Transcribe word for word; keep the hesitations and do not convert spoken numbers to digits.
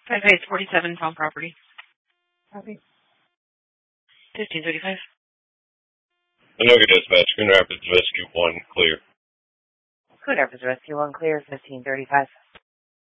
Five eight forty-seven Palm property. Copy. Fifteen thirty-five. Anoka Dispatch, Coon Rapids Rescue one, clear. Coon Rapids Rescue one, clear, fifteen thirty-five.